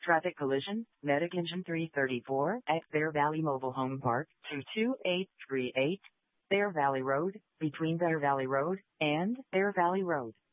Traffic collision, Medic Engine 334 at Bear Valley Mobile Home Park, 22838, Bear Valley Road, between Bear Valley Road and Bear Valley Road.